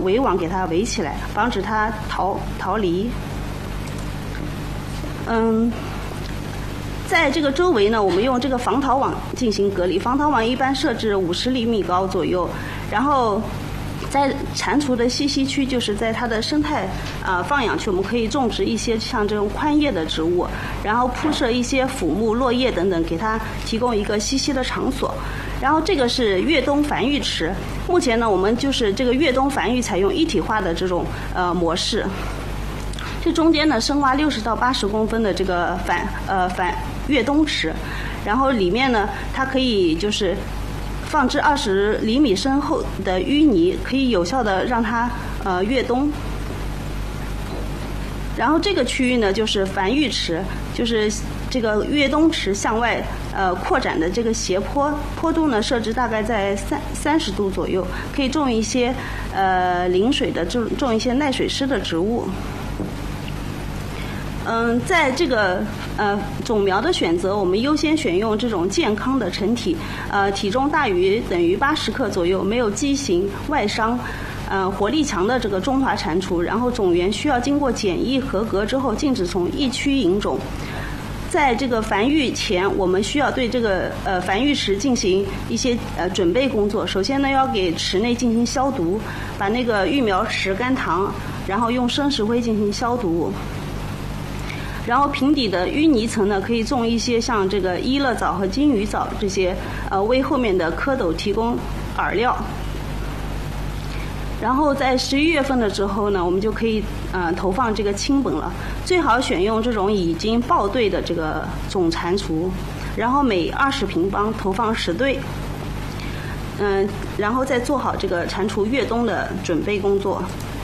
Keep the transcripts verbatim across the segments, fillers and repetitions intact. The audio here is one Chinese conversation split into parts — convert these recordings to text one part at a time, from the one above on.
围网给它围起来，防止它逃逃离。嗯，在这个周围呢，我们用这个防逃网进行隔离。防逃网一般设置五十厘米高左右，然后在蟾蜍的栖息区，就是在它的生态啊、呃、放养区，我们可以种植一些像这种宽叶的植物，然后铺设一些腐木、落叶等等，给它提供一个栖息的场所。然后这个是越冬繁育池，目前呢，我们就是这个越冬繁育采用一体化的这种呃模式。这中间呢，深挖六十到八十公分的这个反呃反越冬池，然后里面呢，它可以就是放置二十厘米深厚的淤泥，可以有效的让它呃越冬。然后这个区域呢，就是繁育池，就是这个越冬池向外呃扩展的这个斜坡，坡度呢设置大概在三三十度左右，可以种一些呃临水的种种一些耐水湿的植物。嗯，在这个呃种苗的选择，我们优先选用这种健康的成体，呃体重大于等于八十克左右，没有畸形、外伤，呃活力强的这个中华蟾蜍。然后种源需要经过检疫合格之后，禁止从疫区引种。在这个繁育前，我们需要对这个呃繁育池进行一些呃准备工作。首先呢，要给池内进行消毒，把那个育苗池干塘，然后用生石灰进行消毒。然后平底的淤泥层呢，可以种一些像这个伊乐藻和金鱼藻这些，呃，为后面的蝌蚪提供饵料。然后在十一月份的时候呢，我们就可以呃投放这个青本了。最好选用这种已经抱对的这个种蟾蜍，然后每二十平方投放十对。嗯，然后再做好这个蟾蜍越冬的准备工作。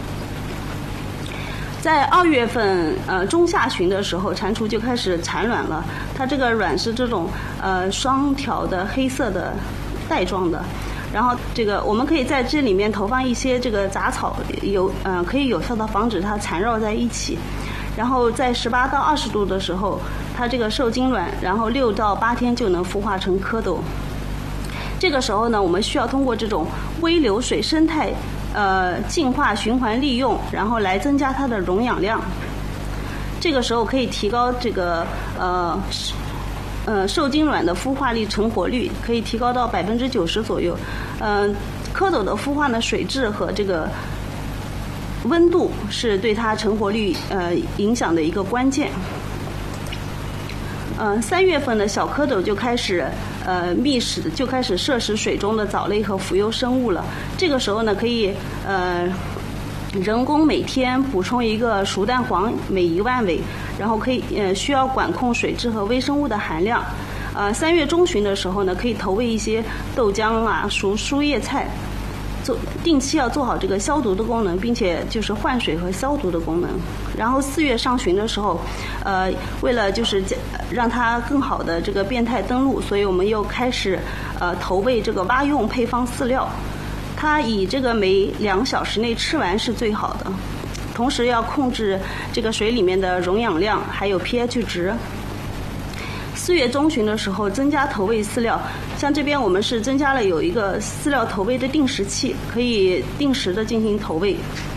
在二月份呃中下旬的时候，蟾蜍就开始产卵了。它这个卵是这种呃双条的黑色的带状的，然后这个我们可以在这里面投放一些这个杂草，有呃可以有效的防止它缠绕在一起。然后在十八到二十度的时候，它这个受精卵，然后六到八天就能孵化成蝌蚪。这个时候呢，我们需要通过这种微流水生态呃净化循环利用，然后来增加它的溶氧量。这个时候可以提高这个呃呃受精卵的孵化率、成活率，可以提高到百分之九十左右。嗯、呃，蝌蚪的孵化呢，水质和这个温度是对它成活率呃影响的一个关键。嗯、呃，三月份的小蝌蚪就开始呃觅食，就开始摄食水中的藻类和浮游生物了。这个时候呢，可以呃人工每天补充一个熟蛋黄每一万尾，然后可以呃需要管控水质和微生物的含量。呃，三月中旬的时候呢，可以投喂一些豆浆啊、熟蔬叶菜。做定期要做好这个消毒的功能，并且就是换水和消毒的功能。然后四月上旬的时候，呃，为了就是让它更好的这个变态登陆，所以我们又开始呃投喂这个蛙用配方饲料。它以这个每两小时内吃完是最好的，同时要控制这个水里面的溶氧量还有 pH 值。四月中旬的时候增加投喂饲料，像这边我们是增加了有一个饲料投喂的定时器，可以定时的进行投喂。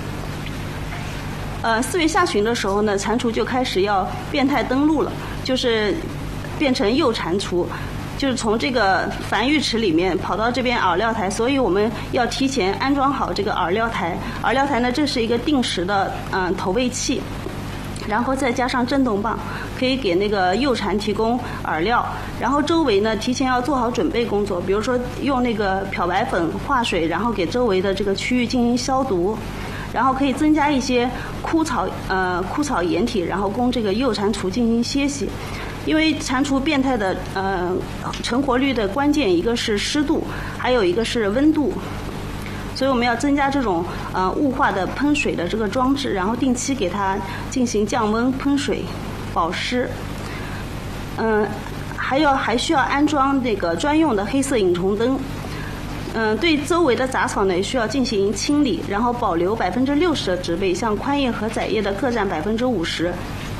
呃，四月下旬的时候呢，蟾蜍就开始要变态登陆了，就是变成幼蟾蜍，就是从这个繁育池里面跑到这边饵料台，所以我们要提前安装好这个饵料台。饵料台呢，这是一个定时的嗯、呃、投喂器。然后再加上震动棒，可以给那个幼蟾提供饵料。然后周围呢，提前要做好准备工作，比如说用那个漂白粉化水，然后给周围的这个区域进行消毒。然后可以增加一些枯草呃枯草掩体，然后供这个幼蟾蜍进行歇息。因为蟾蜍变态的呃成活率的关键，一个是湿度，还有一个是温度。所以我们要增加这种呃雾化的喷水的这个装置，然后定期给它进行降温、喷水、保湿。嗯、呃，还要还需要安装那个专用的黑色引虫灯。嗯、呃，对周围的杂草呢也需要进行清理，然后保留百分之六十的植被，像宽叶和窄叶的各占百分之五十。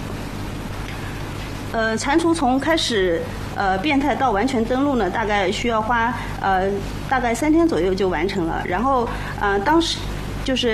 呃，蟾蜍从开始呃变态到完全登陆呢，大概需要花呃大概三天左右就完成了。然后呃当时就是